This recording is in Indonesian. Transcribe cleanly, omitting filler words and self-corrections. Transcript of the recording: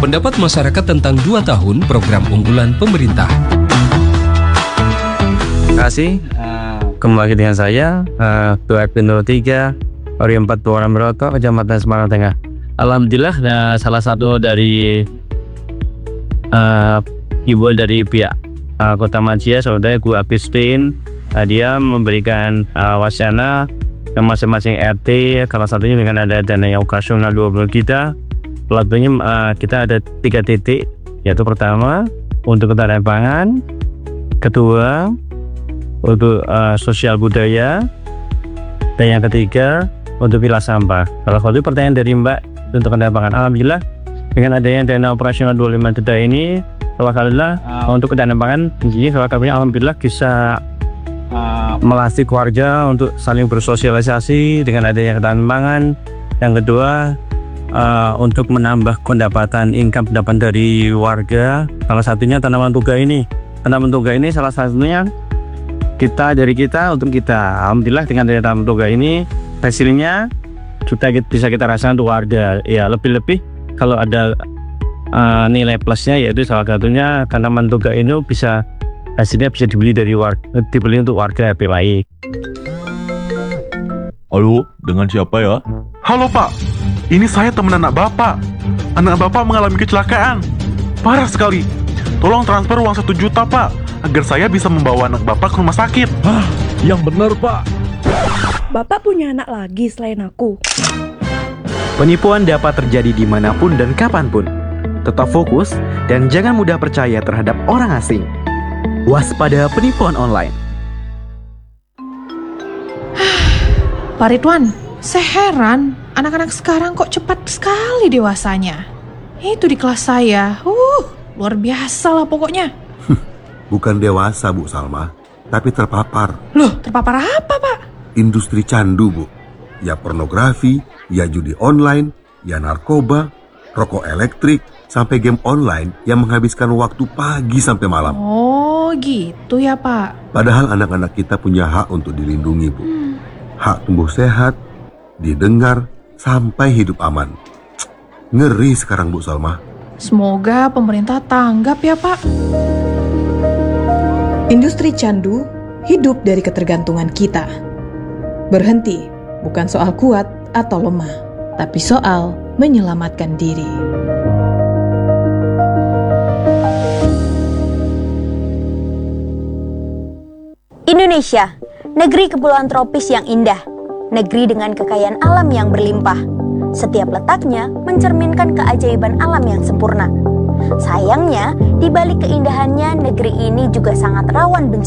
pendapat masyarakat tentang 2 tahun program unggulan pemerintah. Terima kasih. Kembali dengan saya, Ketua RT 03 RW 4 Tuaran Broto, Kecamatan Semarang Tengah. Alhamdulillah, salah satu dari ibu dari pihak Kota Majia, saudara Gu Agustin, dia memberikan wacana ke masing-masing RT, salah satunya dengan ada dana yang operasional 20 kita. Pelakunya kita ada 3 titik, yaitu pertama untuk ketahanan pangan, kedua untuk sosial budaya, dan yang ketiga untuk pilah sampah. Kalau itu pertanyaan dari Mbak untuk ketahanan pangan, alhamdulillah dengan adanya dana operasional 25 juta ini, alhamdulillah untuk ketahanan pangan ini alhamdulillah bisa melatih keluarga untuk saling bersosialisasi dengan adanya ketahanan pangan. Yang kedua, untuk menambah pendapatan dari warga, salah satunya tanaman toga ini. Tanaman toga ini salah satunya dari kita untuk kita. Alhamdulillah dengan adanya tanaman toga ini, hasilnya bisa kita rasakan untuk warga. Ya, lebih-lebih kalau ada nilai plusnya, yaitu salah satunya tanaman toga ini hasilnya bisa dibeli untuk warga lebih baik. Halo, dengan siapa ya? Halo Pak, ini saya teman anak Bapak. Anak Bapak mengalami kecelakaan. Parah sekali. Tolong transfer uang 1 juta Pak, agar saya bisa membawa anak Bapak ke rumah sakit. Hah, yang benar Pak. Bapak punya anak lagi selain aku. Penipuan dapat terjadi dimanapun dan kapanpun. Tetap fokus dan jangan mudah percaya terhadap orang asing. Waspada penipuan online. Pak Ridwan, saya heran anak-anak sekarang kok cepat sekali dewasanya. Itu di kelas saya, luar biasa lah pokoknya. Bukan dewasa Bu Salma, tapi terpapar. Loh, terpapar apa Pak? Industri candu Bu. Ya pornografi, ya judi online, ya narkoba, rokok elektrik, sampai game online yang menghabiskan waktu pagi sampai malam. Oh gitu ya Pak. Padahal anak-anak kita punya hak untuk dilindungi Bu. Hak tumbuh sehat, didengar, sampai hidup aman. Ngeri sekarang Bu Salma. Semoga pemerintah tanggap ya Pak. Industri candu hidup dari ketergantungan kita. Berhenti bukan soal kuat atau lemah, tapi soal menyelamatkan diri. Indonesia, negeri kepulauan tropis yang indah, negeri dengan kekayaan alam yang berlimpah. Setiap letaknya mencerminkan keajaiban alam yang sempurna. Sayangnya, di balik keindahannya, negeri ini juga sangat rawan bencana.